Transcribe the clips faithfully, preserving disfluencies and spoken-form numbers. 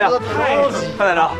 范队长，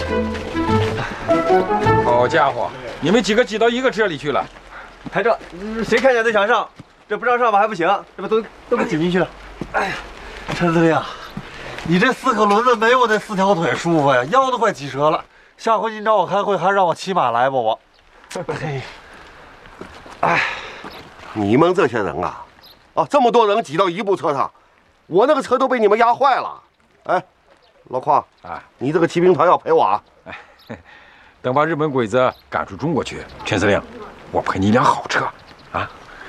好家伙，你们几个挤到一个车里去了。 台长，谁看见都想上，这不让上吧还不行，这不都都给挤进去了。 哎呀，陈司令，你这四个轮子没我那四条腿舒服呀，腰都快挤折了。下回您找我开会，还让我骑马来吧我。 嘿，哎，你们这些人啊，啊，这么多人挤到一部车上，我那个车都被你们压坏了。哎，老邝啊，你这个骑兵团要赔我啊！ 哎，等把日本鬼子赶出中国去，陈司令，我赔你一辆好车，啊！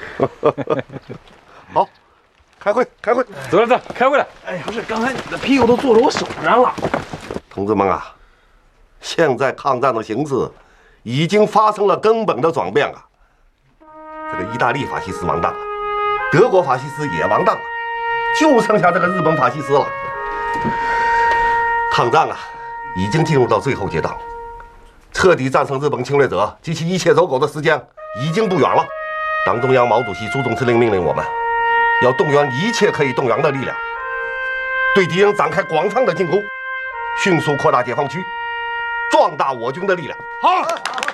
好，开会，开会， 走了走，开会了。 哎呀，不是，刚才你的屁股都坐着我手上了。 同志们啊，现在抗战的形势已经发生了根本的转变啊！这个意大利法西斯完蛋了，德国法西斯也完蛋了，就剩下这个日本法西斯了。抗战啊，已经进入到最后阶段，彻底战胜日本侵略者及其一切走狗的时间已经不远了。党中央毛主席、朱总司令命令我们，要动员一切可以动员的力量，对敌人展开广泛的进攻，迅速扩大解放区，壮大我军的力量。 好。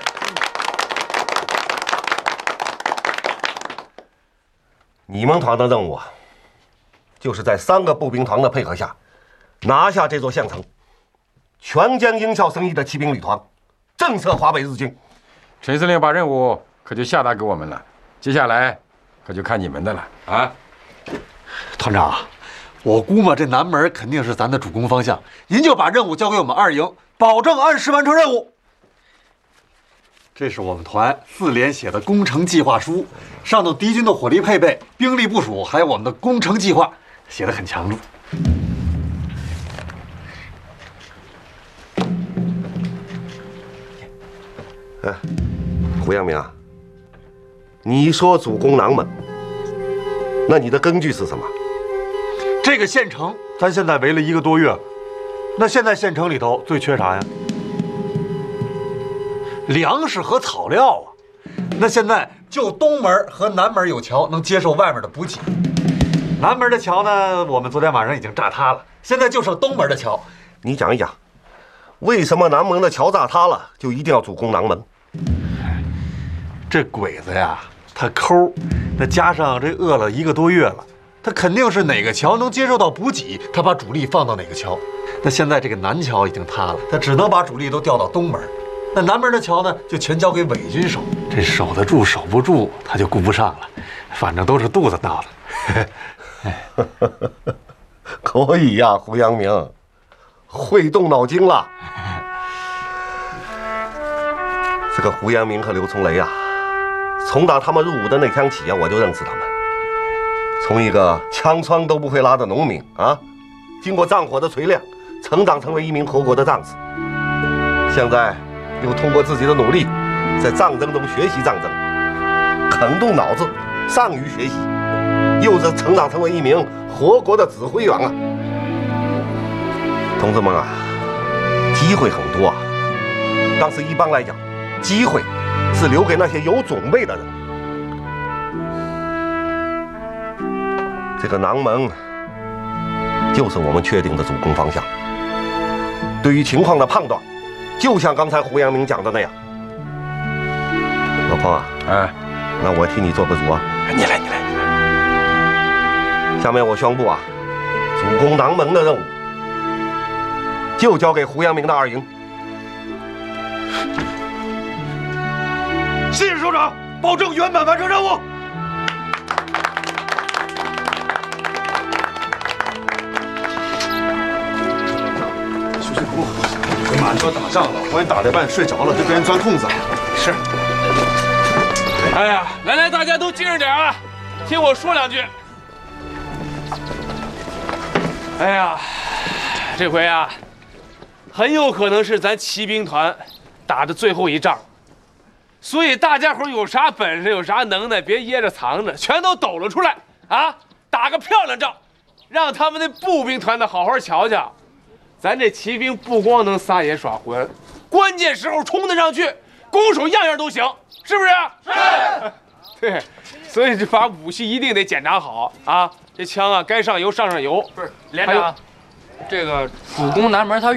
你们团的任务啊，就是在三个步兵团的配合下，拿下这座县城，全歼鹰啸生意的骑兵旅团，震慑华北日军。 陈司令把任务可就下达给我们了，接下来可就看你们的了啊！ 团长，我估摸这南门肯定是咱的主攻方向，您就把任务交给我们二营，保证按时完成任务。这是我们团四连写的工程计划书，上头敌军的火力配备、兵力部署，还有我们的工程计划，写得很强壮。 哎，胡阳明啊，你说主攻南门，那你的根据是什么？ 这个县城咱现在围了一个多月，那现在县城里头最缺啥呀？粮食和草料啊。那现在就东门和南门有桥能接受外面的补给，南门的桥呢，我们昨天晚上已经炸塌了，现在就剩东门的桥。 你讲一讲，为什么南门的桥炸塌了，就一定要主攻南门？ 这鬼子呀，他抠，那加上这饿了一个多月了，他肯定是哪个桥能接受到补给，他把主力放到哪个桥。那现在这个南桥已经塌了，他只能把主力都调到东门。那南门的桥呢，就全交给伪军守。这守得住守不住，他就顾不上了。反正都是肚子闹的。 可以呀，胡阳明，会动脑筋了。这个胡阳明和刘从雷啊，从打他们入伍的那天起啊，我就认识他们。从一个枪栓都不会拉的农民啊，经过战火的锤炼，成长成为一名活过的战士。现在又通过自己的努力，在战争中学习战争，肯动脑子，善于学习，又是成长成为一名活过的指挥员啊！同志们啊，机会很多啊，但是一般来讲，机会是留给那些有准备的人。这个南门就是我们确定的主攻方向。对于情况的判断，就像刚才胡阳明讲的那样。老邝啊， 哎， 那我替你做个主啊。 你来，你来，你来。 下面我宣布啊，主攻南门的任务就交给胡阳明的二营。 谢谢首长，保证圆满完成任务。 休息不？马上要打仗了，万一打到一半睡着了，就被人钻空子。 是。哎呀，来来，大家都精神点啊，听我说两句。哎呀，这回啊，很有可能是咱骑兵团打的最后一仗，所以大家伙有啥本事、有啥能耐，别掖着藏着，全都抖了出来啊！打个漂亮仗，让他们那步兵团的好好瞧瞧。咱这骑兵不光能撒野耍混，关键时候冲得上去，攻守样样都行，是不是？是。对，所以这把武器一定得检查好啊！这枪啊，该上油上上油。 不是连长，这个主攻南门他